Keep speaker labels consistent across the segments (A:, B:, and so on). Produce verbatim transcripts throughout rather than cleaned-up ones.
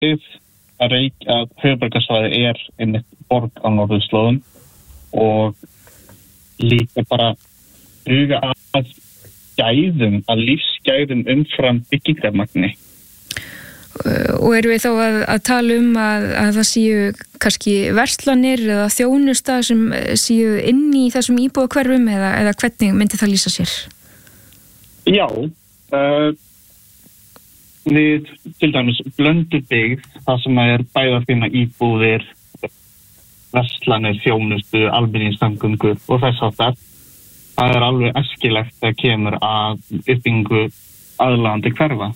A: að reik að höfuðborgarsvæðið er einmitt borg á norðurslóðum og líka bara huga að gæðum, að lífsgæðum umfram byggingarmagni.
B: Og erum við þá að, að tala um að, að það séu kannski verslanir eða þjónusta sem séu inn í þessum íbúðahverfum eða, eða hvernig myndi það lýsa sér?
A: Já, uh, við til dæmis blöndubyggð, það sem er bæði að finna íbúðir, verslanir, þjónustu, almenningssamgöngur og þess áttar. Það er alveg æskilegt að kemur að uppbyggingu aðlaðandi hverfa.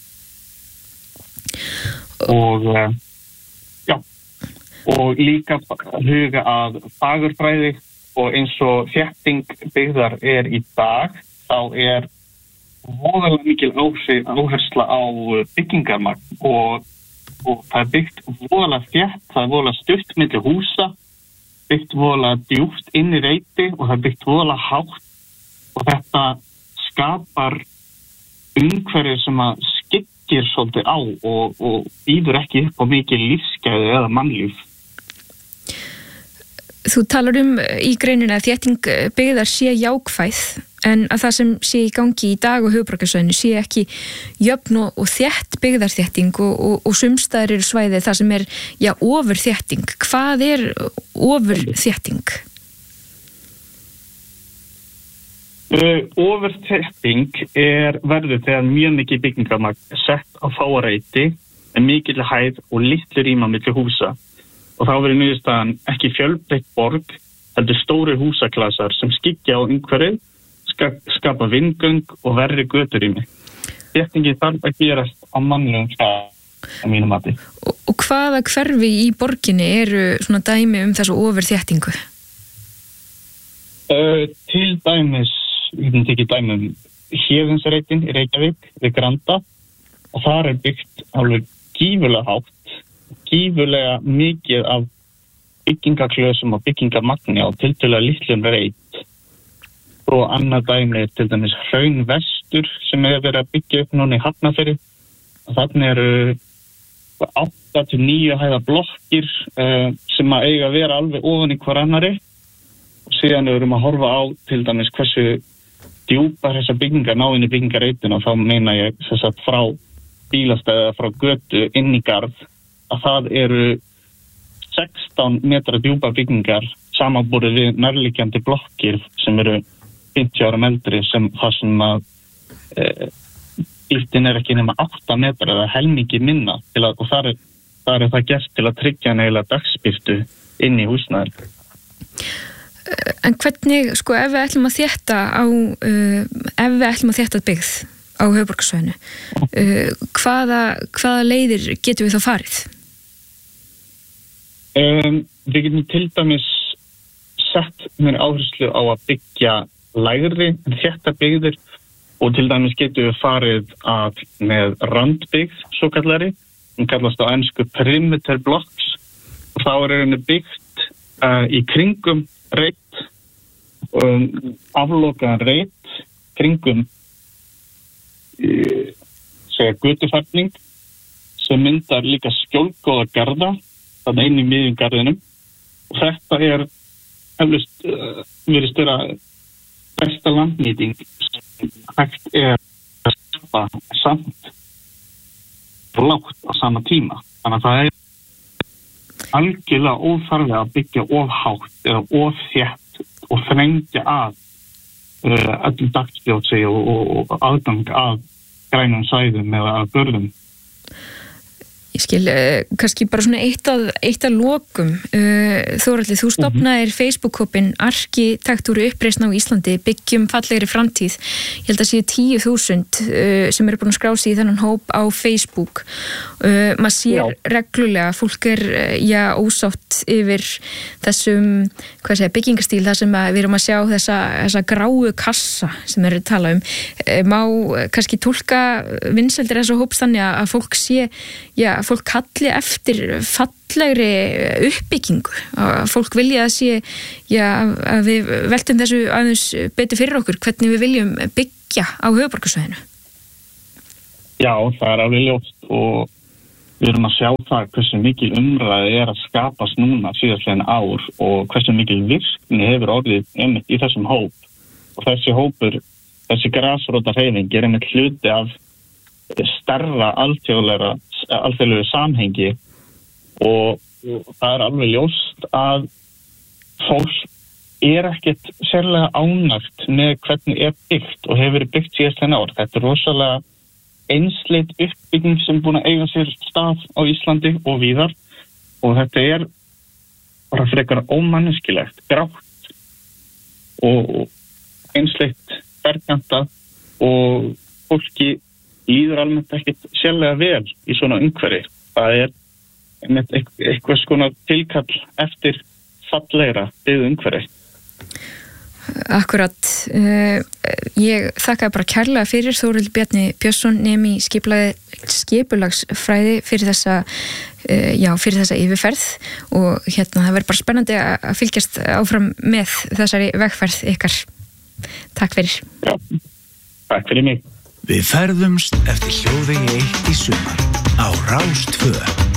A: Og já, og líka huga að fagurfræði og eins og þétting byggðar er í dag, þá er voðalega mikil áhersla á byggingarmagn og, og það er byggt voðalega þétt, það er voðalega stutt milli húsa, byggt voðalega djúpt inn í reiti og það er byggt voðalega hátt og þetta skapar umhverfið sem að skyggir svolítið á og, og býður ekki upp á mikið lífsgæði eða mannlíf.
B: Þú talar um í greinina að þétting byggðar sé jákvæð en að það sem sé í gangi í dag og höfuðborgarsvæðinu sé ekki jöfn og, og þétt byggðarþétting og, og, og sumstaðar eru svæði það sem er já, ofurþétting. Hvað er ofurþétting?
A: Uh, ofurþétting er verður þegar mjög mikið byggingarmagn sett á fáareiti en mikil hæð og litlu rýma milli húsa og þá verður niðurstaðan ekki fjölbreytt borg heldur stóri húsaklasar sem skyggja á umhverfið, ska, skapa vindgöng og verri göturými. Þéttingin þarf að gerast á mannlegum stað á mínu mati.
B: Og, og hvaða hverfi í borginni eru svona dæmi um þessu ofurþéttingu?
A: Uh, til dæmis við getum tekið dæmi um Héðinsreitin í Reykjavík við Granda og þar er byggt alveg gífurlega hátt, gífurlega mikið af byggingaklösum og byggingamagni á tiltölulega litlum reit. Og annað dæmi er til dæmis Hraun Vestur sem hefur verið að byggja upp núna í Hafnarfirði og þannig eru átta til níu hæða blokkir uh, sem að eiga að vera alveg ofan í hver annari og síðan erum að horfa á til dæmis hversu djúpar þessar byggingar ná inn í byggingareitin og þá meina ég þess að frá bílastæða frá götu inn í garð að það eru sextán metra djúpa byggingar samanborið við nærliggjandi blokkir sem eru fimmtíu árum eldri sem það sem að e, bíltin er ekki nema átta metra eða helmingi minna til að, og það er, það er það gert til að tryggja neila dagsbirtu inn í húsnæðir.
B: En hvernig, sko, ef við ætlum að þétta á, uh, ef við ætlum að þétta byggð á höfuðborgarsvæðinu, uh, hvaða, hvaða leiðir getum við þá farið?
A: Um, við getum til dæmis sett mér áherslu á að byggja lægri en þétta byggðir og til dæmis getum við farið að með randbyggð, svo kallari, hún kallast á ensku perimeter blocks og þá er henni byggt uh, í kringum reit, um, aflokaðan reit, kringum uh, segja götufærning sem myndar líka skjólgóða garða, þannig inn í miðjum garðinum og þetta er eflust uh, verið störa besta landnýting sem hægt er að skapa samt blátt á sama tíma. Þannig að það er algjörlega óþarfi að byggja of hátt eða of þétt og þrengja að uh, öllum dagsbjótsi og, og, og aðgang að grænum sæðum eða að börðum.
B: Ég skil, uh, kannski bara svona eitt að, eitt að lokum. Uh, Þórhalli, þú stofnaðir mm-hmm. Facebook-hópinn Arkitektúru uppreisn á Íslandi, byggjum fallegri framtíð. Ég held að séu tíu þúsund uh, sem eru búin að skrá sig í þennan hóp á Facebook. Uh, maður sér já. reglulega, fólk er uh, já, ósátt yfir þessum hvað segja, byggingastíl, þar sem við erum að sjá þessa, þessa gráu kassa sem þeir eru að tala um. Uh, má kannski túlka vinsældir þessa hóps þannig að fólk sé, já, fólk kalli eftir fallegri uppbyggingu. Fólk vilja að sé, já, að við veltum þessu aðeins betur fyrir okkur, hvernig við viljum byggja á höfuðborgarsvæðinu.
A: Já, það er alveg ljóst og við erum að sjá það hversu mikil umræði er að skapast núna síðastliðin ár og hversu mikil virkni hefur orðið einmitt í þessum hóp. Og þessi hópur, þessi grasróta hreyfing er einmitt hluti af stærra alþjóðlega, alþjóðlegu samhengi og það er alveg ljóst að fólk er ekkert sérlega ánægt með hvernig er byggt og hefur verið byggt síðastliðin ár. Þetta er rosalega einsleitt uppbygging sem er búin að eiga sér stað á Íslandi og víðar og þetta er bara frekar ómanneskilegt, grátt og einsleitt berganta og fólki líður almennt ekkert sérlega vel í svona umhverfi. Það er eitthvað skona tilkall eftir fallegra byggðu umhverfi.
B: Akkurat. Uh, ég þakka bara kærlega fyrir Þórhildur Bjarni Björnsson nemi í skipulagsfræði fyrir þessa, uh, já, fyrir þessa yfirferð og hérna það verður bara spennandi að fylgjast áfram með þessari vegferð ykkar. Takk fyrir.
A: Já, takk fyrir mig.
C: Við ferðumst eftir hljóðvegi eitt í sumar á Rás tvö.